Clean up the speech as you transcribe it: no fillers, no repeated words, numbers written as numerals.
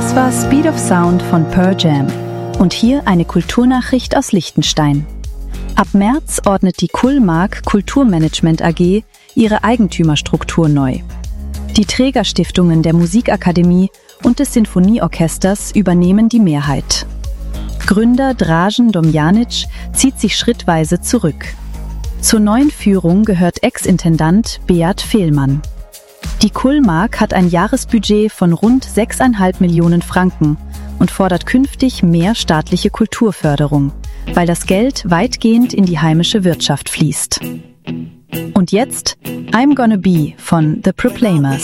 Das war Speed of Sound von Pearl Jam. Und hier eine Kulturnachricht aus Liechtenstein. Ab März ordnet die Kulmark Kulturmanagement AG ihre Eigentümerstruktur neu. Die Trägerstiftungen der Musikakademie und des Sinfonieorchesters übernehmen die Mehrheit. Gründer Dražen Domjanic zieht sich schrittweise zurück. Zur neuen Führung gehört Ex-Intendant Beat Fehlmann. Die Kulmark hat ein Jahresbudget von rund 6,5 Millionen Franken und fordert künftig mehr staatliche Kulturförderung, weil das Geld weitgehend in die heimische Wirtschaft fließt. Und jetzt I'm Gonna Be von The Proclaimers.